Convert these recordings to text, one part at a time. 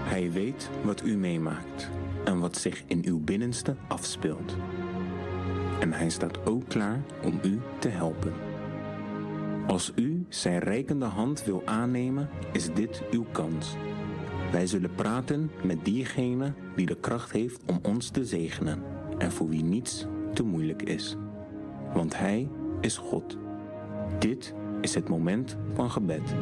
Hij weet wat u meemaakt en wat zich in uw binnenste afspeelt. En hij staat ook klaar om u te helpen. Als u zijn reikende hand wil aannemen, is dit uw kans. Wij zullen praten met diegene die de kracht heeft om ons te zegenen en voor wie niets te moeilijk is. Want Hij is God. Dit is het moment van gebed.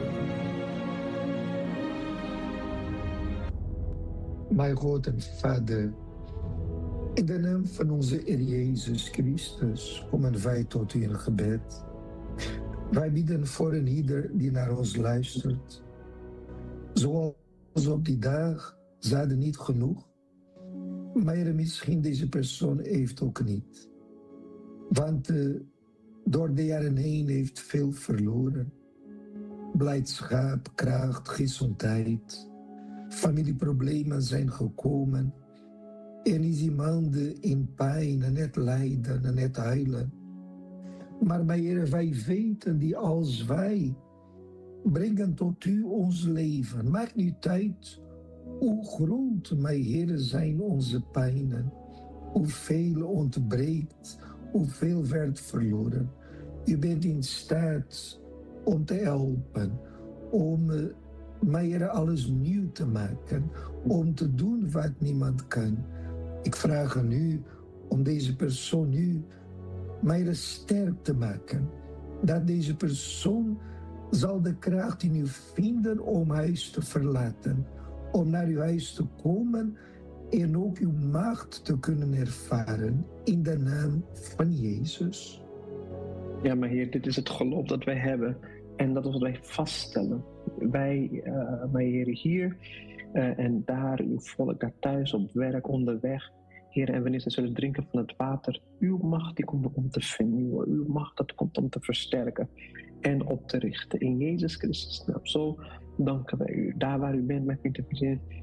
Mijn God en Vader, in de naam van onze Heer Jezus Christus komen wij tot u in gebed. Wij bidden voor een ieder die naar ons luistert. Zoals op die dag, ze hadden niet genoeg, maar misschien deze persoon heeft ook niet. Want door de jaren heen heeft veel verloren. Blijdschap, kracht, gezondheid, familieproblemen zijn gekomen. En is iemand in pijn en het lijden en het huilen. Maar mijn Heer, wij weten die als wij brengen tot u ons leven. Maakt niet uit hoe groot, mijn Heer, zijn onze pijnen. Hoeveel ontbreekt, hoeveel werd verloren. U bent in staat om te helpen, om, mijn Heer, alles nieuw te maken. Om te doen wat niemand kan. Ik vraag aan u om deze persoon nu, mijn Heer, sterk te maken. Dat deze persoon zal de kracht in u vinden om huis te verlaten. Om naar uw huis te komen en ook uw macht te kunnen ervaren. In de naam van Jezus. Ja, maar Heer, dit is het geloof dat wij hebben. En dat is wat wij vaststellen. Wij, mijn Heer, hier en daar, uw volk daar thuis, op werk, onderweg. Heer, en wanneer ze zullen drinken van het water, uw macht die komt om te vernieuwen. Uw macht dat komt om te versterken en op te richten. In Jezus Christus naam. Zo danken wij u. Daar waar u bent, met u te